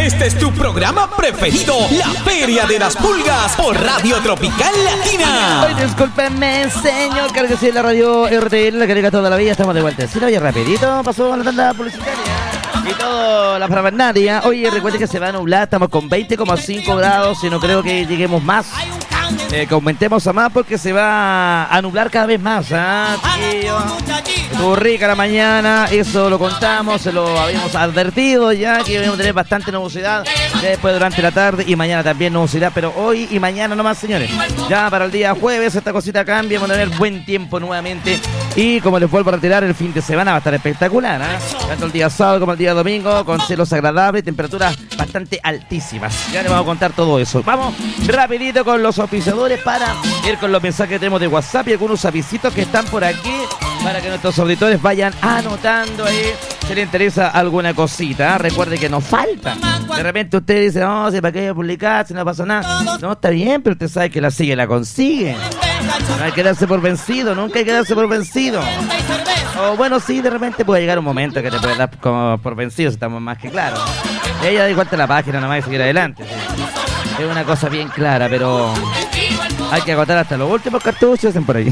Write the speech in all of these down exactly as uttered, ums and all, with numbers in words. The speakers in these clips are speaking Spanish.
Este es tu programa preferido, La Feria de las Pulgas, por Radio Tropical Latina. Ay, discúlpeme, señor, claro que sí, la radio R T L, la que llega toda la vida, estamos de vuelta. Sí, la vaya rapidito, pasó la tanda publicitaria y todo, la parafernalia. Oye, recuerde que se va a nublar, estamos con veinte coma cinco grados y no creo que lleguemos más. Eh, que aumentemos a más porque se va a nublar cada vez más, ¿ah? Tío, estuvo rica la mañana, eso lo contamos, se lo habíamos advertido ya, que íbamos a tener bastante nubosidad después durante la tarde y mañana también nubosidad, pero hoy y mañana nomás, señores. Ya para el día jueves esta cosita cambia, vamos a tener buen tiempo nuevamente y como les vuelvo a retirar, el fin de semana va a estar espectacular, ¿eh? Tanto el día sábado como el día domingo, con cielos agradables, temperaturas bastante altísimas. Ya les vamos a contar todo eso. Vamos rapidito con los oficiadores para ir con los mensajes que tenemos de WhatsApp y algunos avisitos que están por aquí para que nuestros auditores vayan anotando ahí si les interesa alguna cosita, ¿eh? Recuerde que nos falta. De repente usted dice, no, si para qué publicar, si no pasa nada. No, está bien, pero usted sabe que la sigue, la consigue. No hay que darse por vencido, nunca hay que darse por vencido. O bueno, sí, de repente puede llegar un momento que te puede dar como por vencido, si estamos más que claros. Ella da igual la página nomás y seguir adelante. ¿Sí? Es una cosa bien clara, pero hay que agotar hasta los últimos cartuchos, dicen por ahí.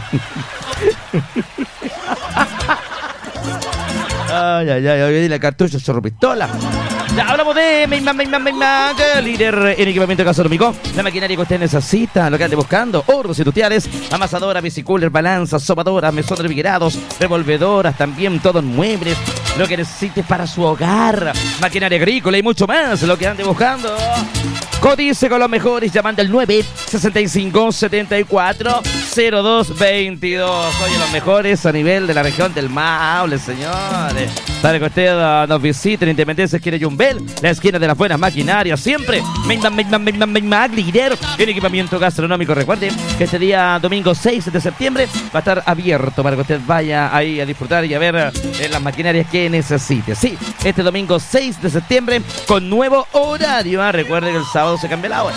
Ay, ay, ay, hoy la cartucho, chorro pistola. Ya hablamos de Meyman, Meyman, Meyman, líder en equipamiento gastronómico. La maquinaria que usted necesita, lo que ande buscando: hornos industriales, amasadoras, bicicooler, balanzas, sopadoras, mesones refrigerados, revolvedoras, también todos muebles, lo que necesite para su hogar, maquinaria agrícola y mucho más, lo que ande buscando. Cotice con los mejores llamando al nueve sesenta y cinco setenta y cuatro cero dos veintidós. Oye, los mejores a nivel de la región del Maule, señores. Para que usted uh, nos visite en Independencia, esquina Yumbel, la esquina de las buenas maquinarias, siempre. Meyman, Meyman, Meyman, Meyman, líder en equipamiento gastronómico. Recuerde que este día domingo seis de septiembre va a estar abierto para que usted vaya ahí a disfrutar y a ver eh, las maquinarias que necesite. Sí, este domingo seis de septiembre con nuevo horario. ¿eh? Recuerde que el sábado se cambia la hora.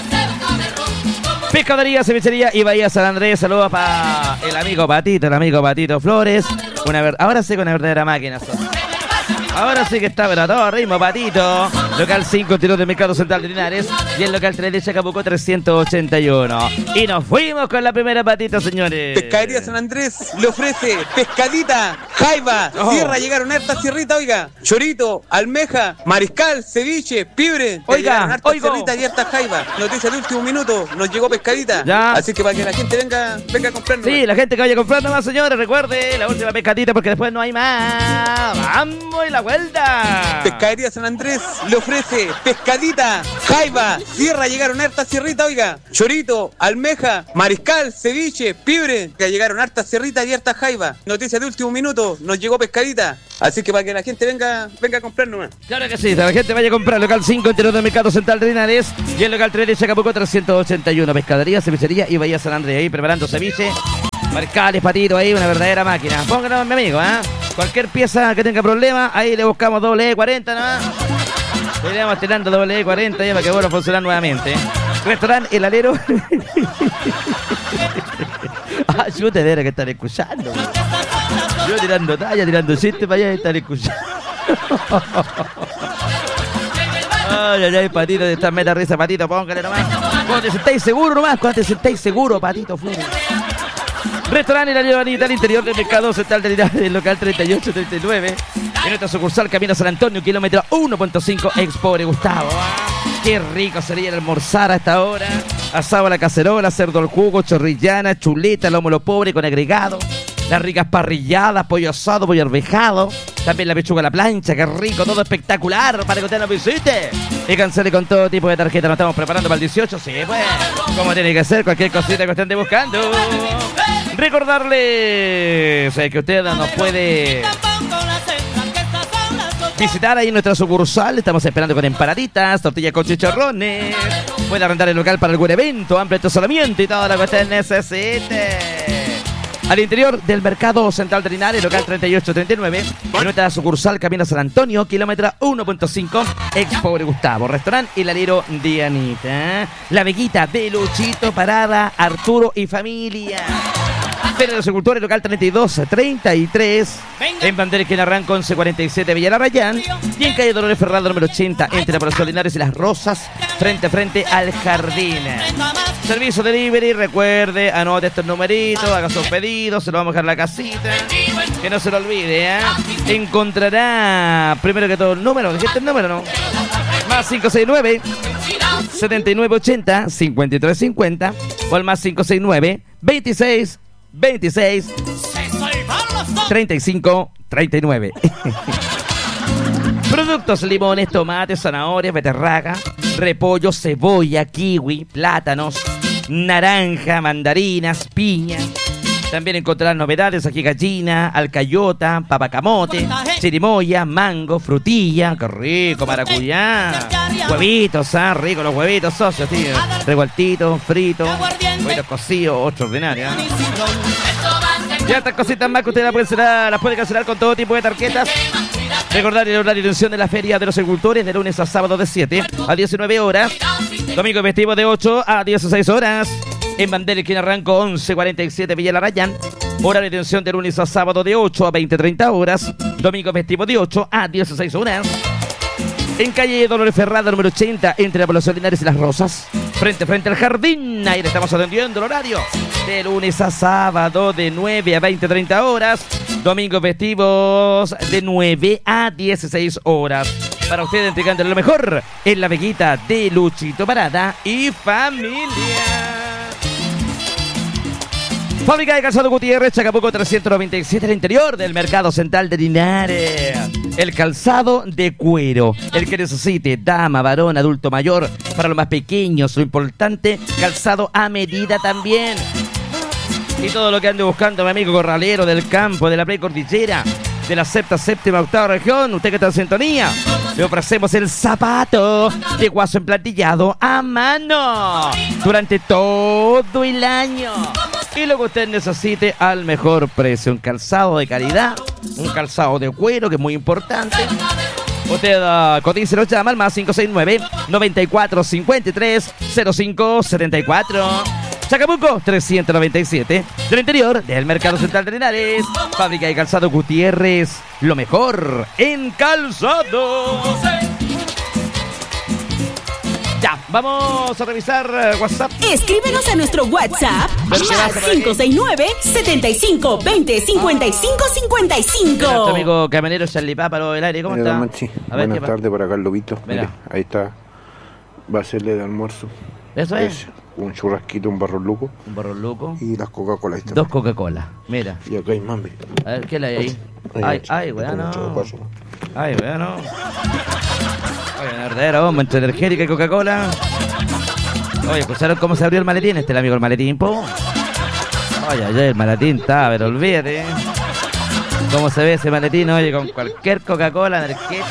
Pescadería, cevichería y Bahía San Andrés. Saludos para el amigo Patito, el amigo Patito Flores. Una ver... Ahora sí con una verdadera máquina. Ahora sí que está, pero a todo ritmo, Patito. Local cinco, interior del Mercado Central de Linares. Y el local tres de Chacabuco trescientos ochenta y uno. Y nos fuimos con la primera, Patito, señores. Pescadería San Andrés le ofrece pescadita, jaiba, oh. Sierra, llegaron hartas sierritas, oiga. Chorito, almeja, mariscal, ceviche, pibre. Oiga, hartas oigo. sierritas y hartas jaiba. Noticia de último minuto, nos llegó pescadita. Ya. Así que para que la gente venga, venga a comprar. Sí, la gente que vaya a comprar nomás, señores. Recuerde, la última pescadita porque después no hay más. Vamos y la vuelta. Pescadería San Andrés le ofrece pescadita, jaiba, sierra, llegaron hartas sierritas, oiga. Chorito, almeja, mariscal, ceviche, pibre. Que llegaron hartas sierritas y hartas jaiba. Noticia de último minuto, nos llegó pescadita. Así que para que la gente venga, venga a comprar nomás. Claro que sí, la gente vaya a comprar. Local cinco, interior del Mercado Central de Linares. Y el local tres de Chacabuco trescientos ochenta y uno. Pescadería, cevichería y Bahía San Andrés. Ahí preparando ceviche, mariscales, patito, ahí una verdadera máquina. Pónganos, mi amigo, ¿eh? Cualquier pieza que tenga problema, ahí le buscamos doble E cuarenta, ¿no? Le vamos tirando doble E cuarenta ya para que vuelva a funcionar nuevamente. Restaurante El Alero. Ah, yo te diera que están escuchando. Yo tirando talla, tirando chistes para allá y están escuchando. Ay, ay, ay, Patito, de esta meta risa, Patito, póngale nomás. Cuando te sentáis seguro nomás, cuando te sentáis seguro, Patito, Flores. Restaurante La Levanita al interior del Mercado Central de Linares, del local treinta y ocho treinta y nueve. En nuestra sucursal Camino San Antonio, kilómetro uno punto cinco, ex Pobre Gustavo. Qué rico sería el almorzar a esta hora. Asado a la cacerola, cerdo al jugo, chorrillana, chuleta, lomo lo pobre con agregado. Las ricas parrilladas, pollo asado, pollo arvejado. También la pechuga a la plancha, qué rico, todo espectacular para que usted nos visite. Y cancele con todo tipo de tarjeta. Nos estamos preparando para el dieciocho, sí, pues. Como tiene que ser, cualquier cosita que usted ande buscando. Recordarles que usted nos puede visitar ahí en nuestra sucursal. Estamos esperando con empanaditas, tortillas con chicharrones. Puede arrendar el local para algún evento, amplio estacionamiento y todo lo que usted necesite. Al interior del Mercado Central de Linares, local treinta y ocho treinta y nueve, en nuestra sucursal Camino San Antonio, kilómetro uno punto cinco, ex Pobre Gustavo. Restaurante El Alero Dianita. La Veguita de Luchito Parada, Arturo y familia. Feria de los Agricultores, local treinta y dos treinta y tres. En Bandera Esquina Arranco, once cuarenta y siete, Villa Larrayán. Y en calle Dolores Ferrado, número ochenta, entre la Plaza Linares y Las Rosas, frente a frente al jardín. Servicio delivery, recuerde, anote estos numeritos, haga sus pedidos, se lo vamos a dejar en la casita. Que no se lo olvide, ¿eh? Encontrará, primero que todo, el número, ¿dijiste el número, no? Más cinco seis nueve, setenta y nueve ochenta, cincuenta y tres cincuenta, o al más cinco seis nueve, veintiséis, veintiséis, treinta y cinco, treinta y nueve. Productos: limones, tomates, zanahorias, beterraga, repollo, cebolla, kiwi, plátanos, naranja, mandarinas, piña. También encontrarán novedades: aquí gallina, alcayota, papacamote, chirimoya, mango, frutilla, qué rico, maracuyá, huevitos, ah, rico los huevitos, socios, tío, revueltitos, fritos, huevitos cocidos, otro ordinario, ¿eh? Y estas cositas más que usted las puede, cancelar, las puede cancelar con todo tipo de tarjetas. Recordar el horario de atención de la Feria de los Agricultores de lunes a sábado de siete a diecinueve horas, domingo festivo de ocho a dieciséis horas. En Bandera Esquina Arranco, once cuarenta y siete, Villa Larrayán. Horario de atención de lunes a sábado de ocho a veinte treinta horas, domingo festivo de ocho a dieciséis horas. En calle Dolores Ferrada, número ochenta, entre la Plaza Linares y Las Rosas, frente frente al jardín. Ahí le estamos atendiendo el horario de lunes a sábado de nueve a veinte treinta horas, domingos festivos de nueve a dieciséis horas. Para ustedes, entregándole lo mejor en la Veguita de Luchito Parada y familia. Fábrica de Calzado Gutiérrez, Chacabuco trescientos noventa y siete, el interior del Mercado Central de Linares. El calzado de cuero, el que necesite, dama, varón, adulto mayor, para los más pequeños, lo importante, calzado a medida también. Y todo lo que ande buscando, mi amigo corralero del campo, de la precordillera, de la sexta, séptima, octava región, usted que está en sintonía, le ofrecemos el zapato de guaso emplantillado a mano durante todo el año. Y lo que usted necesite al mejor precio. Un calzado de calidad, un calzado de cuero, que es muy importante. Usted uh, cotice, nos llama al más cinco seis nueve, noventa y cuatro, cincuenta y tres, cero cinco setenta y cuatro. Chacabuco trescientos noventa y siete, del interior del Mercado Central de Linares. Fábrica de Calzado Gutiérrez, lo mejor en calzado. Ya, vamos a revisar uh, WhatsApp. Escríbenos a nuestro WhatsApp más cinco seis nueve, setenta y cinco, veinte, cincuenta y cinco, cincuenta y cinco. Nuestro amigo camionero Charlie Páparo del aire, ¿cómo Mira, está? Manchi, A ver, buenas tardes, por acá el Lobito. Mira. Mira, ahí está. Va a hacerle de almuerzo. Eso es. es un churrasquito, un barro luco. Un barro loco. Y las Coca-Cola. Dos Coca-Cola, mira. Y acá hay mambe. A ver, ¿qué le hay ahí? Ay, ay, weón, no. Ay, weón, no. Oye, una verdadera bomba entre energética y Coca-Cola. Oye, ¿escucharon cómo se abrió el maletín? Este es el amigo el maletín, po. Oye, oye, el maletín está, pero olvídate. ¿Cómo se ve ese maletín? Oye, con cualquier Coca-Cola energética.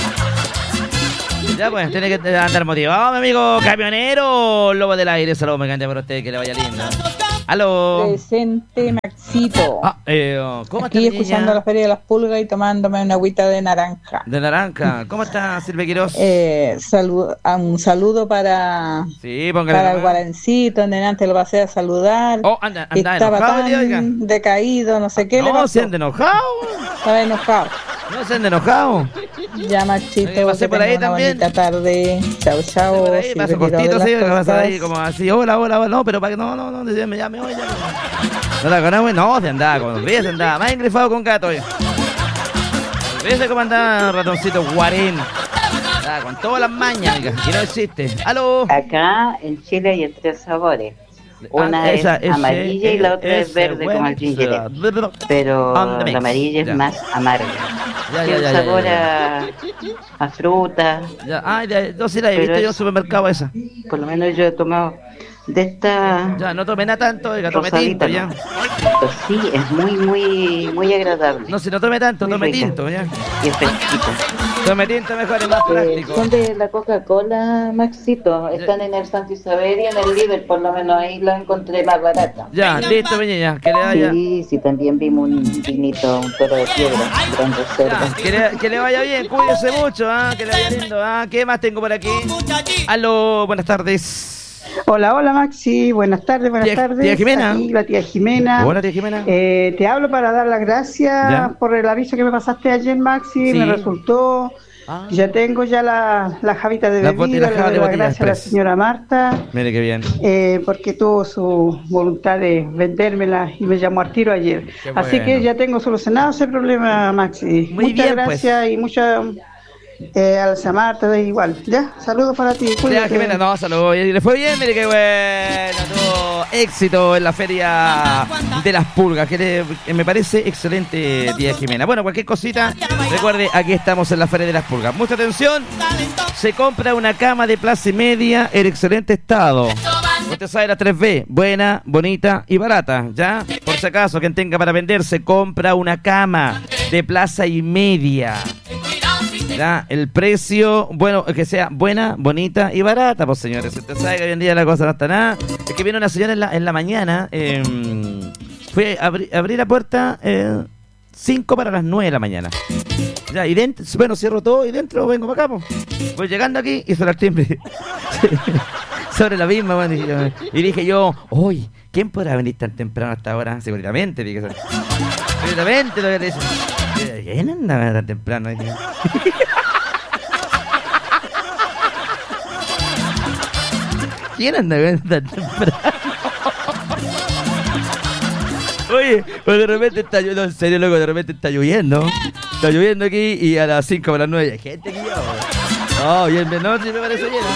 Ya pues, tiene que andar motivado, mi amigo camionero. Lobo del aire, saludos, me encanta para usted, que le vaya lindo. Aló. Presente, Maxito. Ah, eh, ¿cómo Aquí está, escuchando niña? la Feria de las Pulgas y tomándome una agüita de naranja. De naranja. ¿Cómo está, Silvia Quiroz? Eh, salu- ah, un saludo para, Sí, póngale para el nomás. guarancito, donde antes lo pasé a saludar. Oh, anda, Y anda estaba enojado, tan tío, oiga. decaído, no sé qué le No, pasó. se anda enojado. Estaba enojado. No se anda enojado. Ya, Maxito, Oye, pasé que por ahí tenga una también. bonita tarde. Chao, chao. Por ahí, Silvia paso Quiroz de cortito, las sí, pasa ahí Tostas. como así, hola, hola, hola, no, pero para que no, no, no, ya me llame hoy, ya. No la conozco, no, se andaba con olvídese, se andaba más engrifado con gato, oye. Olvídese cómo andaba ratoncito guarén. Andaba con todas las mañas, oiga, y no existe. ¡Aló! Acá en Chile hay tres sabores. Una Ah, es esa, ese, amarilla y la otra es ese, verde como el bueno, ginger ale. uh, Pero on the mix. la amarilla es Ya. más amarga. Ya, Tiene ya, un ya, sabor ya, ya. A, a fruta. Ya, ay, ya, yo sí la he Pero visto yo en el es- supermercado esa. Por lo menos yo he tomado de esta. Ya, no tome nada tanto, oiga, tome rosadita, tinto, ya. ¿no? Pues sí, es muy, muy, muy agradable. No, si no tome tanto, Muy tome rica. tinto, ya. Y es fresquita. Tome tinto mejor, es más Eh, práctico. son de la Coca-Cola, Maxito. Están en el Santa Isabel y en el Líder, por lo menos ahí la encontré más barata. Ya, listo, peñeña, que le vaya. Sí, sí, también vimos un vinito, un toro de piedra, gran reserva. Ya, que, le, que le vaya bien, cuídese mucho, ¿ah? Que le vaya lindo, ¿ah? ¿Qué más tengo por aquí? Aló, buenas tardes. Hola, hola Maxi, buenas tardes, buenas Tía, tardes. tía Jimena. Aquí la tía Jimena. Hola, tía Jimena. Eh, te hablo para dar las gracias ¿Ya? por el aviso que me pasaste ayer, Maxi. Sí. Me resultó. Ah. Ya tengo ya la, la javita de Las botellas, bebida. Le java doy de las botellas gracias a la express. señora Marta, Mire qué bien. eh, porque tuvo su voluntad de vendérmela y me llamó al tiro ayer. Qué Así bueno. que ya tengo solucionado ese problema, Maxi. Muy Muchas bien, gracias pues. y muchas eh, a la Marta, da igual. Ya, saludos para ti. Tía Cuídate. Jimena, no, saludos. Y le fue bien, mire qué bueno. Tuvo éxito en la feria de las pulgas, que le- me parece excelente, tía Jimena. Bueno, cualquier cosita, recuerde, aquí estamos en la feria de las pulgas. Mucha atención, se compra una cama de plaza y media en excelente estado. Usted sabe la tres B, buena, bonita y barata, ¿ya? Por si acaso, quien tenga para vender, se compra una cama de plaza y media. ¿Ya? El precio, bueno, que sea buena, bonita y barata, pues señores. Usted sabe que hoy en día la cosa no está nada. Es que viene una señora en la, en la mañana, eh, fue a abri- abrir la puerta eh, cinco para las nueve de la mañana. Ya, y dentro, bueno, cierro todo y dentro vengo para acá, pues. Voy llegando aquí y suena el timbre. Sobre la misma, bueno, y, yo- y dije yo, uy, ¿quién podrá venir tan temprano hasta ahora? Seguramente, dije. Seguramente lo que te dicen. ¿Quién anda tan temprano? Dije. ¿Quién anda tan temprano? Oye, pues de repente está lloviendo, en serio, loco, de repente está lloviendo. Está lloviendo aquí y a las cinco para las nueve hay gente aquí ya. No, y el menor sí me parece lleno.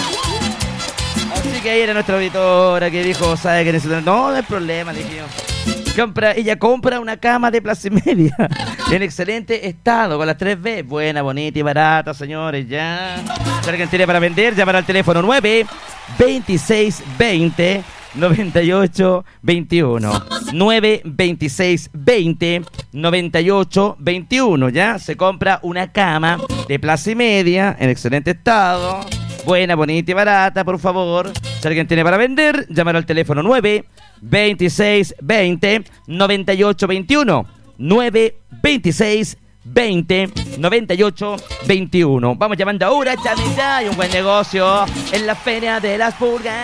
Así que ahí era nuestra auditora que dijo, ¿sabe que necesita? No, no hay problema, dije yo. Compra, ella compra una cama de plaza y media en excelente estado, con las tres B, buena, bonita y barata, señores, ya. Si alguien tiene para vender, llamar al teléfono nueve veintiséis veinte noventa y ocho veintiuno. nueve veintiséis veinte noventa y ocho veintiuno, ya. Se compra una cama de plaza y media en excelente estado, buena, bonita y barata, por favor. Si alguien tiene para vender, llamar al teléfono nueve veintiséis veinte noventa y ocho veintiuno. nueve veintiséis veinte noventa y ocho veintiuno. Vamos llamando ahora, llame ya, hay un buen negocio en la feria de las pulgas.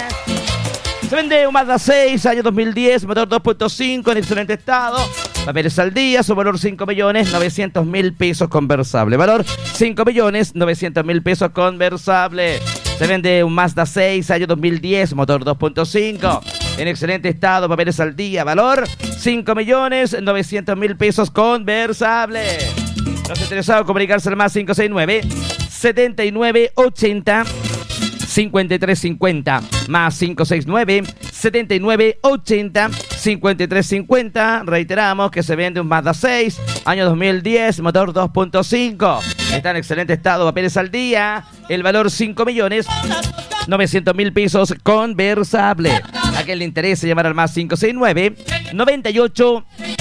Se vende un Mazda seis, año dos mil diez, motor dos punto cinco en excelente estado. Papeles al día, su valor cinco millones novecientos mil pesos conversable. Valor cinco millones novecientos mil pesos conversable. Se vende un Mazda seis, año dos mil diez, motor dos punto cinco en excelente estado. Papeles al día, valor cinco millones novecientos mil pesos conversable. Los interesados, comunicarse al más cinco seis nueve, setenta y nueve ochenta cincuenta y tres cincuenta, más cinco seis nueve, setenta y nueve ochenta cincuenta y tres cincuenta. Reiteramos que se vende un Mazda seis, año dos mil diez, motor dos punto cinco. Está en excelente estado, papeles al día. El valor cinco millones novecientos mil pesos conversable. A quien le interese llamar al más cinco seis nueve, noventa y ocho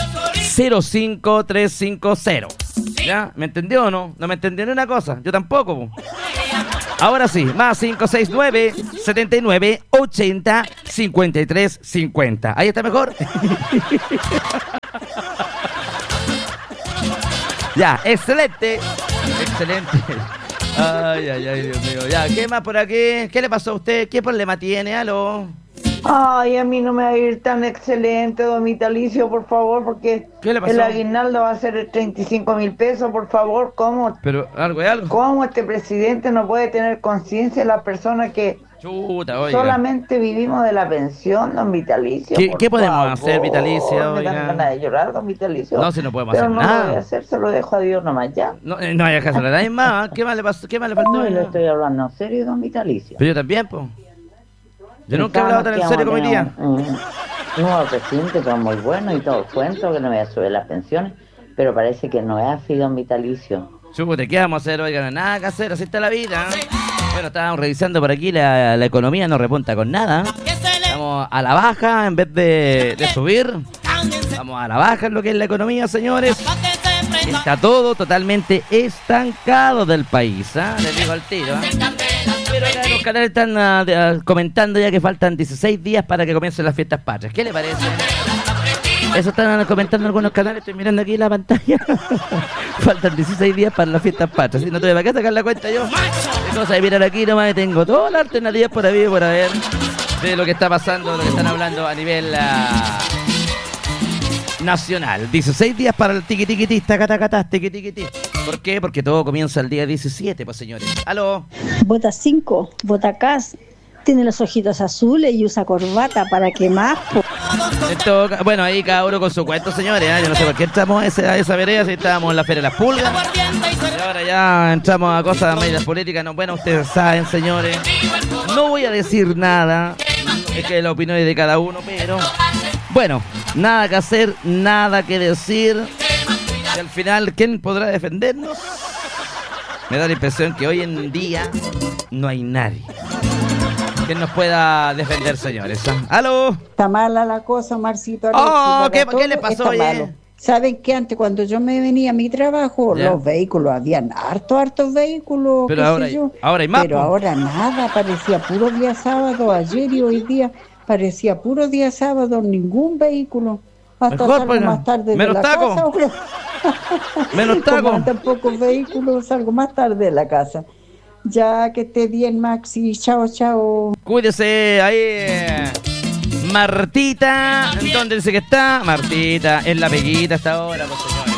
cero cinco tres cinco cero. ¿Ya? ¿Me entendió o no? No me entendió ni una cosa. Yo tampoco. Po. Ahora sí, más cinco seis nueve, setenta y nueve ochenta cincuenta y tres cincuenta. Ahí está mejor. Ya, excelente. Excelente. Ay, ay, ay, Dios mío. Ya, ¿qué más por aquí? ¿Qué le pasó a usted? ¿Qué problema tiene? ¿Aló? Ay, a mí no me va a ir tan excelente, don Vitalicio, por favor, porque ¿Qué le pasó? el aguinaldo va a ser de treinta y cinco mil pesos, por favor. ¿Cómo, Pero algo es algo. ¿Cómo este presidente no puede tener conciencia de las personas que Chuta, oiga. solamente vivimos de la pensión, don Vitalicio? ¿Qué, por ¿qué podemos favor? hacer, Vitalicio? Me dan Oiga? ganas de llorar, don Vitalicio. No, si no podemos Pero hacer no nada. lo voy a hacer, se lo dejo a Dios nomás ya. No, eh, no hay caso, le dais más. ¿Qué más le pasó? ¿Qué más le faltó? No, le estoy hablando en serio, don Vitalicio. Pero yo también, pues. Yo nunca he hablado tan en serio como hoy día. Un, un nuevo presidente que es muy bueno y todo el cuento, que no voy a subir las pensiones, pero parece que no es así, don Vitalicio. Chupute, ¿qué vamos a hacer? Oigan, nada que hacer, así está la vida. Bueno, estábamos revisando por aquí, la, la economía no repunta con nada. Estamos a la baja en vez de, de subir. Vamos a la baja en lo que es la economía, señores. Está todo totalmente estancado del país, ¿ah? Les digo al tiro, ¿ah? Pero acá los canales están uh, de, uh, comentando ya que faltan dieciséis días para que comiencen las fiestas patrias. ¿Qué le parece? Eso están comentando algunos canales, estoy mirando aquí la pantalla. Faltan dieciséis días para las fiestas patrias. Si no tuve para qué sacar la cuenta yo. ¿Qué cosa de mirar aquí nomás? Tengo todas las alternativas por ahí y por haber. de lo que está pasando, de lo que están hablando a nivel uh, nacional. dieciséis días para el tiqui tiqui tis, taca taca tas, tiqui tiqui tis. ¿Por qué? Porque todo comienza el día diecisiete, pues señores. ¡Aló! Vota cinco, vota Cas. Tiene los ojitos azules y usa corbata, ¿para qué más? Po? Esto, bueno, ahí cada uno con su cuento, señores, ¿eh? Yo no sé por qué entramos a esa, a esa vereda, si estábamos en la Feria de las Pulgas. Y ahora ya entramos a cosas medias políticas. No, bueno, ustedes saben, señores. No voy a decir nada, es que la opinión es de cada uno, pero... Bueno, nada que hacer, nada que decir. Y al final, ¿quién podrá defendernos? Me da la impresión que hoy en día no hay nadie que nos pueda defender, señores. ¿Aló? Está mala la cosa, Marcito. Oh, ¿qué, ¿qué le pasó, oye? ¿Saben que antes cuando yo me venía a mi trabajo, ¿ya? Los vehículos, habían harto, hartos vehículos, pero ahora, hay, ahora hay más. Pero ahora nada, parecía puro día sábado, ayer y hoy día, parecía puro día sábado, ningún vehículo. Hasta mejor, salgo más tarde menos de la taco. casa. Ahora. Menos taco. Como andan pocos vehículos, salgo más tarde de la casa. Ya, que esté bien, Maxi. Chao, chao. Cuídese ahí. Martita, ¿dónde dice que está? Martita, en la peguita hasta ahora, pues, señores.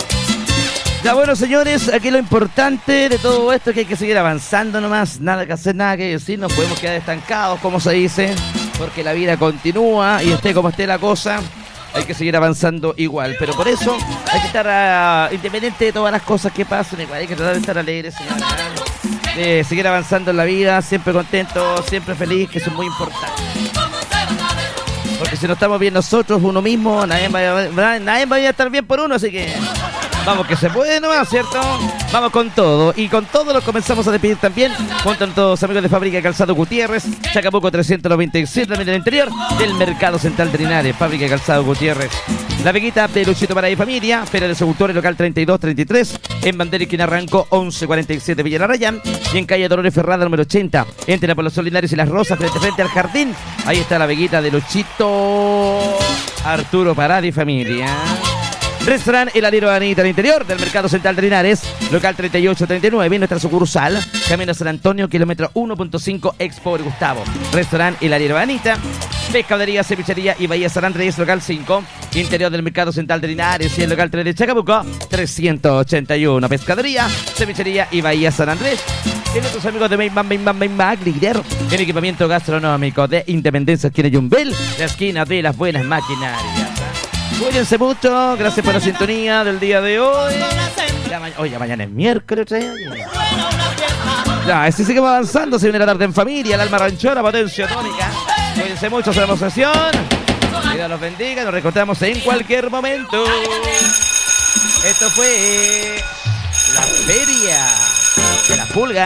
Ya, bueno, señores, aquí lo importante de todo esto es que hay que seguir avanzando nomás. Nada que hacer, nada que decir. No podemos quedar estancados, como se dice, porque la vida continúa y esté como esté la cosa, hay que seguir avanzando igual. Pero por eso hay que estar uh, independiente de todas las cosas que pasen. Igual hay que tratar de estar alegres, señores. De seguir avanzando en la vida, siempre contento, siempre feliz, que eso es muy importante. Porque si no estamos bien nosotros, uno mismo, nadie va, nadie va a estar bien por uno, así que vamos que se puede nomás, ¿cierto? Vamos con todo, y con todo lo comenzamos a despedir también, junto a todos los amigos de Fábrica de Calzado Gutiérrez, Chacabuco trescientos noventa y siete, también del interior, del Mercado Central de Linares, Fábrica de Calzado Gutiérrez. La Veguita de Luchito para y Familia, Feria de Seductores, local treinta y dos treinta y tres, en Bandera y Esquina Ranco, once cuarenta y siete Villa La Rayán, y en calle Dolores Ferrada, número ochenta, entre la Población Linares y Las Rosas, frente frente al jardín. Ahí está la Veguita de Luchito Arturo Parada y Familia. Restaurante El Aliero Anita, al interior del Mercado Central de Linares, local treinta y ocho treinta y nueve, en nuestra sucursal, Camino San Antonio, kilómetro uno punto cinco, Expo Gustavo. Restaurante El Aliero Anita, pescadería, cevichería y Bahía San Andrés, local cinco, interior del Mercado Central de Linares, y el local tres de Chacabuco, trescientos ochenta y uno, pescadería, cevichería y Bahía San Andrés. Y nuestros amigos de Main Man, Main Man, Main Man, líder en equipamiento gastronómico de Independencia, esquina Yumbel, la esquina de las buenas maquinarias. Cuídense mucho, gracias por la sintonía del día de hoy. Ya ma- Oye, mañana es miércoles. Ya, así seguimos avanzando. Se viene la tarde en familia, el alma ranchera, potencia tónica. Cuídense mucho, seremos sesión. Que Dios los bendiga, nos reencontramos en cualquier momento. Esto fue la Feria de las Pulgas.